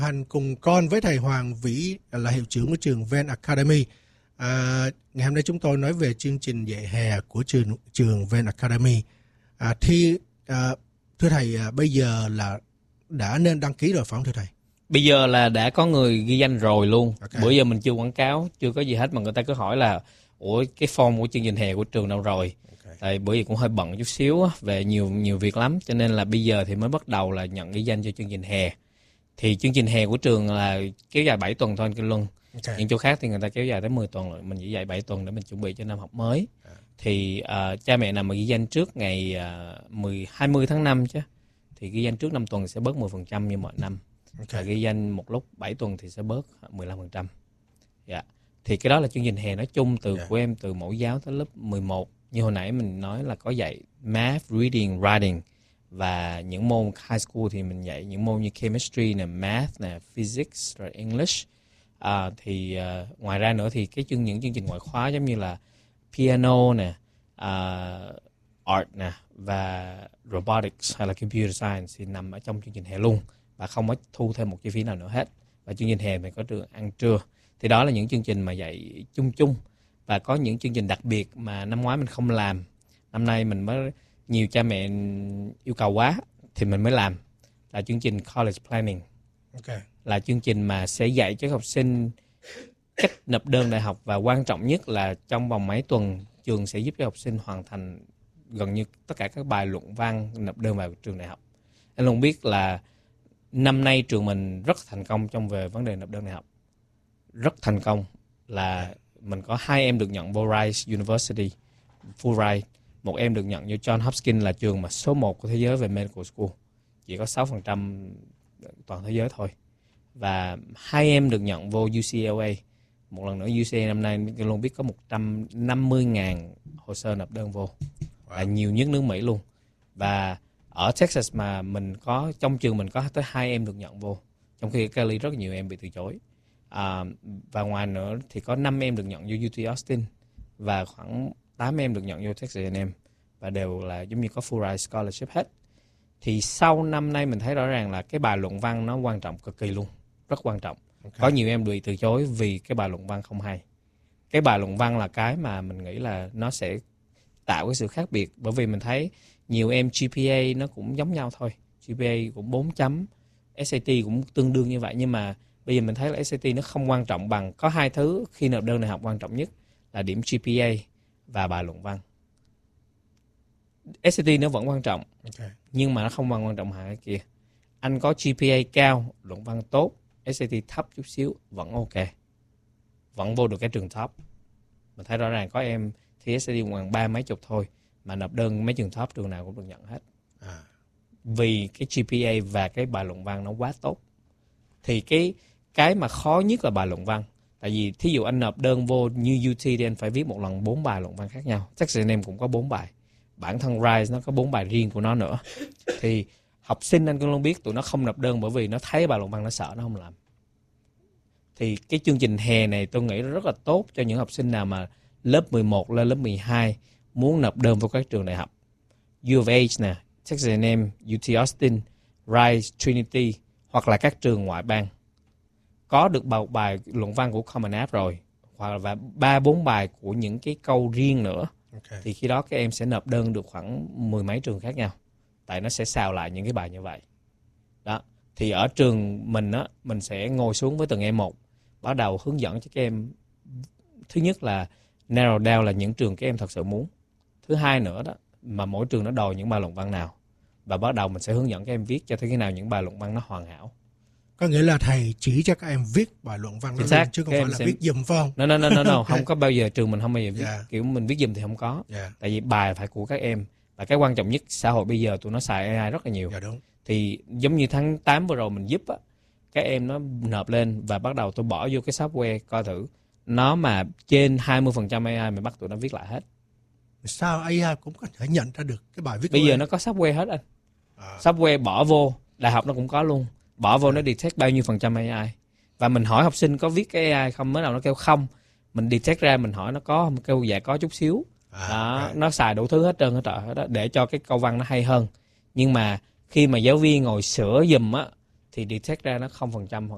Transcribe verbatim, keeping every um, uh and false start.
Hành cùng con với thầy Hoàng Vĩ là hiệu trưởng của trường Venn Academy. À, ngày hôm nay chúng tôi nói về chương trình dạy hè của trường trường Venn Academy. À, thì à, thưa thầy, à, bây giờ là đã nên đăng ký rồi phải không thưa thầy? Bây giờ là đã có người ghi danh rồi luôn. Okay. Bữa giờ mình chưa quảng cáo, chưa có gì hết mà người ta cứ hỏi là ủa cái form của chương trình hè của trường đâu rồi? Okay. Tại bữa giờ cũng hơi bận chút xíu á, về nhiều nhiều việc lắm, cho nên là bây giờ thì mới bắt đầu là nhận ghi danh cho chương trình hè. Thì chương trình hè của trường là kéo dài bảy tuần thôi anh Kinh Luân. Okay. Những chỗ khác thì người ta kéo dài tới mười tuần rồi, mình chỉ dạy bảy tuần để mình chuẩn bị cho năm học mới. À. Thì uh, cha mẹ nào mà ghi danh trước ngày uh, mười, hai mươi tháng năm chứ, thì ghi danh trước năm tuần sẽ bớt mười phần trăm như mọi năm. Okay. Và ghi danh một lúc bảy tuần thì sẽ bớt mười lăm phần trăm. Dạ. Thì cái đó là chương trình hè nói chung từ yeah. của em từ mẫu giáo tới lớp mười một. Như hồi nãy mình nói là có dạy math, reading, writing. Và những môn high school thì mình dạy những môn như chemistry, nè, math, nè, physics, rồi English. À, thì uh, ngoài ra nữa thì cái chương những chương trình ngoại khóa giống như là piano nè, uh, art nè và robotics hay là computer science thì nằm ở trong chương trình hè luôn và không có thu thêm một chi phí nào nữa hết. Và chương trình hè mình có trường ăn trưa. Thì đó là những chương trình mà dạy chung chung và có những chương trình đặc biệt mà năm ngoái mình không làm. Năm nay mình mới nhiều cha mẹ yêu cầu quá thì mình mới làm, là chương trình college planning. Okay. Là chương trình mà sẽ dạy cho học sinh cách nộp đơn đại học và quan trọng nhất là trong vòng mấy tuần trường sẽ giúp cho học sinh hoàn thành gần như tất cả các bài luận văn nộp đơn vào trường đại học. Anh luôn biết là năm nay trường mình rất thành công trong về vấn đề nộp đơn đại học. Rất thành công là mình có hai em được nhận vô Rice University, Fulbright. Một em được nhận vô John Hopkins là trường mà số một của thế giới về medical school. Chỉ có sáu phần trăm toàn thế giới thôi. Và hai em được nhận vô u xê lờ a. Một lần nữa u xê lờ a năm nay tôi luôn biết có một trăm năm mươi nghìn hồ sơ nộp đơn vô. Wow. Là nhiều nhất nước Mỹ luôn. Và ở Texas mà mình có, trong trường mình có tới hai em được nhận vô. Trong khi ở Cali rất nhiều em bị từ chối. À, và ngoài nữa thì có năm em được nhận vô u tê Austin. Và khoảng tám em được nhận vô Texas a and em. Và đều là giống như có Fulbright Scholarship hết. Thì sau năm nay mình thấy rõ ràng là cái bài luận văn nó quan trọng cực kỳ luôn. Rất quan trọng. Okay. Có nhiều em bị từ chối vì cái bài luận văn không hay. Cái bài luận văn là cái mà mình nghĩ là nó sẽ tạo cái sự khác biệt. Bởi vì mình thấy nhiều em giê pê a nó cũng giống nhau thôi. giê pê a cũng bốn chấm, ét a tê cũng tương đương như vậy. Nhưng mà bây giờ mình thấy là ét a tê nó không quan trọng bằng. Có hai thứ khi nộp đơn đại học quan trọng nhất là điểm giê pê a và bài luận văn. ét a tê nó vẫn quan trọng. Okay. Nhưng mà nó không quan trọng hai cái kia. Anh có giê pê a cao, luận văn tốt, ét a tê thấp chút xíu vẫn ok. Vẫn vô được cái trường top. Mình thấy rõ ràng có em thì ét a tê khoảng ba mấy chục thôi mà nộp đơn mấy trường top trường nào cũng được nhận hết. À. Vì cái giê pê a và cái bài luận văn nó quá tốt. Thì cái cái mà khó nhất là bài luận văn. Tại vì thí dụ anh nộp đơn vô như u tê thì anh phải viết một lần bốn bài luận văn khác nhau. Texas a and em cũng có bốn bài. Bản thân Rice nó có bốn bài riêng của nó nữa. Thì học sinh anh cũng luôn biết tụi nó không nộp đơn bởi vì nó thấy bài luận văn nó sợ nó không làm. Thì cái chương trình hè này tôi nghĩ rất là tốt cho những học sinh nào mà lớp mười một lên lớp mười hai muốn nộp đơn vào các trường đại học. U of H nè, Texas a and em, u tê Austin, Rice, Trinity hoặc là các trường ngoại bang. Có được bài, bài luận văn của Common App rồi hoặc là ba bốn bài của những cái câu riêng nữa. Okay. Thì khi đó các em sẽ nộp đơn được khoảng mười mấy trường khác nhau. Tại nó sẽ xào lại những cái bài như vậy. Đó. Thì ở trường mình á, mình sẽ ngồi xuống với từng em một, bắt đầu hướng dẫn cho các em. Thứ nhất là narrow down là những trường các em thật sự muốn. Thứ hai nữa đó, mà mỗi trường nó đòi những bài luận văn nào. Và bắt đầu mình sẽ hướng dẫn các em viết cho tới khi nào những bài luận văn nó hoàn hảo. Có nghĩa là thầy chỉ cho các em viết bài luận văn đó luôn, chứ không phải là sẽ... viết giùm phải không? No, no, no, no, no. Không có bao giờ, trường mình không bao giờ viết. Yeah. Kiểu mình viết giùm thì không có. Yeah. Tại vì bài phải của các em. Và cái quan trọng nhất, xã hội bây giờ tụi nó xài a i rất là nhiều. Yeah, đúng. Thì giống như tháng tám vừa rồi mình giúp á, các em nó nộp lên và bắt đầu tôi bỏ vô cái software coi thử. Nó mà trên hai mươi phần trăm a i mình bắt tụi nó viết lại hết. Sao a i cũng có thể nhận ra được cái bài viết? Bây giờ nó có software hết anh. À. Software bỏ vô, đại học nó cũng có luôn. Bỏ vô nó detect bao nhiêu phần trăm a i. Và mình hỏi học sinh có viết cái a i không, mới đầu nó kêu không. Mình detect ra mình hỏi nó có, mình kêu dạ có chút xíu. À, đó, okay. Nó xài đủ thứ hết trơn hết trọi đó để cho cái câu văn nó hay hơn. Nhưng mà khi mà giáo viên ngồi sửa giùm á thì detect ra nó không phần trăm hoặc